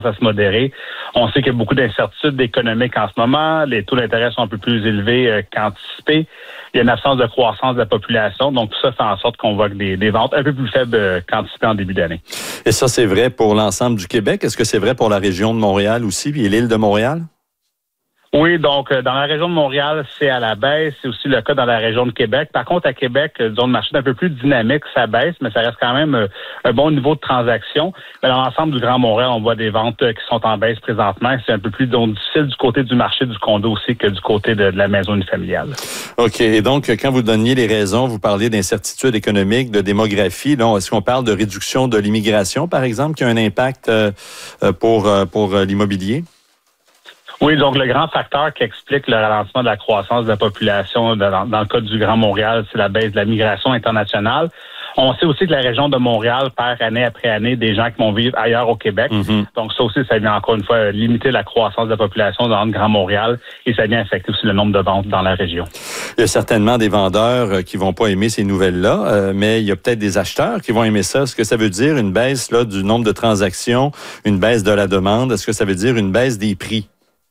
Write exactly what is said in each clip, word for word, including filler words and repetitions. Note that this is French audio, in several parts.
à se modérer. On sait qu'il y a beaucoup d'incertitudes économiques en ce moment. Les taux d'intérêt sont un peu plus élevés euh, qu'anticipés. Il y a une absence de croissance de la population. Donc, tout ça fait en sorte qu'on voit des, des ventes un peu plus faibles euh, qu'anticipées en début d'année. Et ça, c'est vrai pour l'ensemble du Québec. Est-ce que c'est vrai pour la région de Montréal aussi, puis l'île de Montréal? Oui, donc dans la région de Montréal, c'est à la baisse. C'est aussi le cas dans la région de Québec. Par contre, à Québec, disons, le marché est un peu plus dynamique, ça baisse, mais ça reste quand même un bon niveau de transaction. Mais dans l'ensemble du Grand Montréal, on voit des ventes qui sont en baisse présentement. C'est un peu plus donc, difficile du côté du marché du condo aussi que du côté de, de la maison unifamiliale. OK. Et donc, quand vous donniez les raisons, vous parliez d'incertitude économique, de démographie. Là, est-ce qu'on parle de réduction de l'immigration, par exemple, qui a un impact euh, pour, pour l'immobilier? Oui, donc le grand facteur qui explique le ralentissement de la croissance de la population dans, dans le cas du Grand Montréal, c'est la baisse de la migration internationale. On sait aussi que la région de Montréal perd année après année des gens qui vont vivre ailleurs au Québec. Mm-hmm. Donc ça aussi, ça vient encore une fois limiter la croissance de la population dans le Grand Montréal et ça vient affecter aussi le nombre de ventes dans la région. Il y a certainement des vendeurs qui vont pas aimer ces nouvelles-là, euh, mais il y a peut-être des acheteurs qui vont aimer ça. Est-ce que ça veut dire une baisse là du nombre de transactions, une baisse de la demande? Est-ce que ça veut dire une baisse des prix?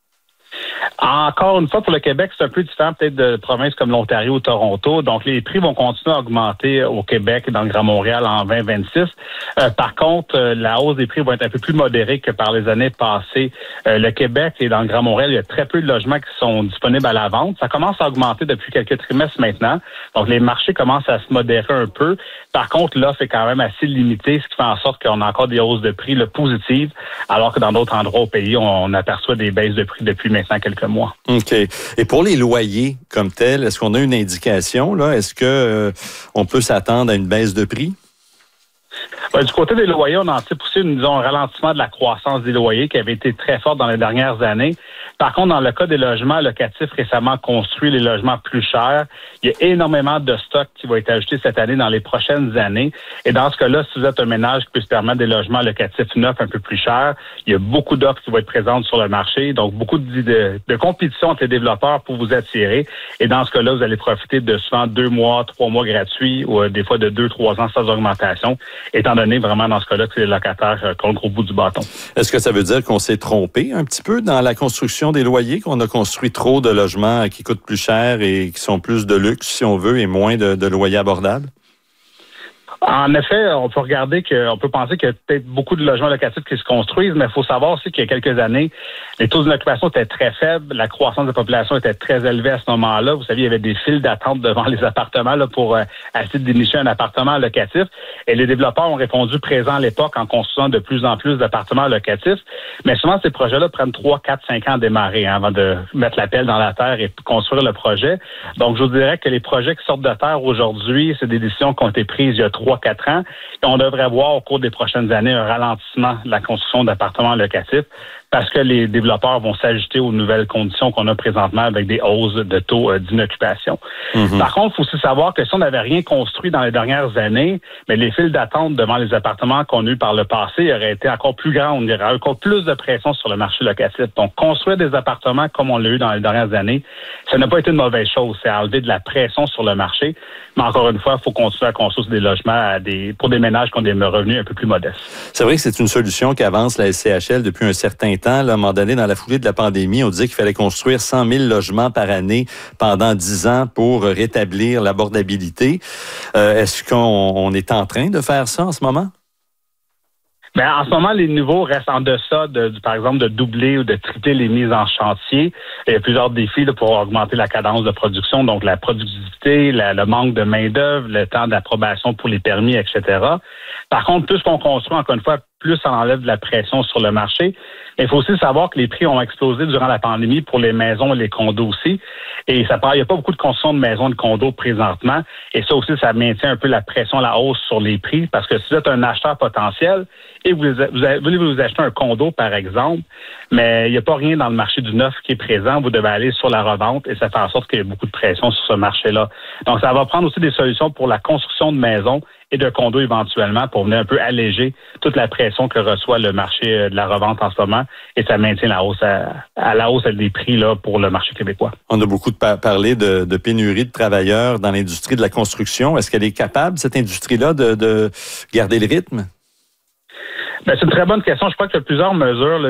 Encore une fois, pour le Québec, c'est un peu différent peut-être de provinces comme l'Ontario ou Toronto. Donc, les prix vont continuer à augmenter au Québec et dans le Grand Montréal en vingt vingt-six. Euh, par contre, euh, la hausse des prix va être un peu plus modérée que par les années passées. Euh, le Québec et dans le Grand Montréal, il y a très peu de logements qui sont disponibles à la vente. Ça commence à augmenter depuis quelques trimestres maintenant. Donc, les marchés commencent à se modérer un peu. Par contre, l'offre est quand même assez limitée, ce qui fait en sorte qu'on a encore des hausses de prix là, positives, alors que dans d'autres endroits au pays, on, on aperçoit des baisses de prix depuis maintenant quelques mois. OK. Et pour les loyers comme tels, est-ce qu'on a une indication, là? Est-ce que euh, on peut s'attendre à une baisse de prix? Ben, du côté des loyers, on anticipe aussi disons, un ralentissement de la croissance des loyers qui avait été très forte dans les dernières années. Par contre, dans le cas des logements locatifs récemment construits, les logements plus chers, il y a énormément de stock qui va être ajouté cette année dans les prochaines années. Et dans ce cas-là, si vous êtes un ménage qui peut se permettre des logements locatifs neufs un peu plus chers, il y a beaucoup d'offres qui vont être présentes sur le marché. Donc, beaucoup de, de, de compétition entre les développeurs pour vous attirer. Et dans ce cas-là, vous allez profiter de souvent deux mois, trois mois gratuits ou euh, des fois de deux, trois ans sans augmentation, étant donné vraiment dans ce cas-là que c'est les locataires euh, qui ont le gros bout du bâton. Est-ce que ça veut dire qu'on s'est trompé un petit peu dans la construction des loyers, qu'on a construit trop de logements qui coûtent plus cher et qui sont plus de luxe, si on veut, et moins de, de loyers abordables? En effet, on peut regarder que, on peut penser qu'il y a peut-être beaucoup de logements locatifs qui se construisent, mais il faut savoir aussi qu'il y a quelques années, les taux d'occupation étaient très faibles, la croissance de la population était très élevée à ce moment-là. Vous savez, il y avait des files d'attente devant les appartements là, pour euh, essayer de dénicher un appartement locatif. Et les développeurs ont répondu présent à l'époque en construisant de plus en plus d'appartements locatifs. Mais souvent, ces projets-là prennent trois, quatre, cinq ans à démarrer hein, avant de mettre la pelle dans la terre et construire le projet. Donc, je vous dirais que les projets qui sortent de terre aujourd'hui, c'est des décisions qui ont été prises il y a trois, quatre ans. Et on devrait voir au cours des prochaines années un ralentissement de la construction d'appartements locatifs parce que les développeurs vont s'ajuster aux nouvelles conditions qu'on a présentement avec des hausses de taux euh, d'inoccupation. Mm-hmm. Par contre, il faut aussi savoir que si on n'avait rien construit dans les dernières années, mais les files d'attente devant les appartements qu'on a eu par le passé auraient été encore plus grandes. Il y aurait encore plus de pression sur le marché locatif. Donc, construire des appartements comme on l'a eu dans les dernières années, ça n'a pas été une mauvaise chose. C'est enlever de la pression sur le marché. Mais encore une fois, il faut continuer à construire des logements à des, pour des ménages qui ont des revenus un peu plus modestes. C'est vrai que c'est une solution qu'avance la S C H L depuis un certain temps. Là, à un moment donné, dans la foulée de la pandémie, on disait qu'il fallait construire cent mille logements par année pendant dix ans pour rétablir l'abordabilité. Euh, est-ce qu'on on est en train de faire ça en ce moment? Ben, en ce moment, les niveaux restent en deçà, de, de, par exemple, de doubler ou de tripler les mises en chantier. Il y a plusieurs défis là, pour augmenter la cadence de production, donc la productivité, la, le manque de main-d'œuvre, le temps d'approbation pour les permis, et cetera. Par contre, plus qu'on construit, encore une fois, plus ça enlève de la pression sur le marché. Il faut aussi savoir que les prix ont explosé durant la pandémie pour les maisons et les condos aussi. Et ça il n'y a pas beaucoup de construction de maisons et de condos présentement. Et ça aussi, ça maintient un peu la pression, la hausse sur les prix. Parce que si vous êtes un acheteur potentiel et vous, vous, vous voulez vous acheter un condo, par exemple, mais il n'y a pas rien dans le marché du neuf qui est présent, vous devez aller sur la revente et ça fait en sorte qu'il y a beaucoup de pression sur ce marché-là. Donc, ça va prendre aussi des solutions pour la construction de maisons et de condos éventuellement pour venir un peu alléger toute la pression que reçoit le marché de la revente en ce moment et ça maintient la hausse à, à la hausse des prix là pour le marché québécois. On a beaucoup de par- parlé de, de pénurie de travailleurs dans l'industrie de la construction. Est-ce qu'elle est capable, cette industrie-là, de, de garder le rythme? Ben, c'est une très bonne question. Je crois qu'il y a plusieurs mesures là,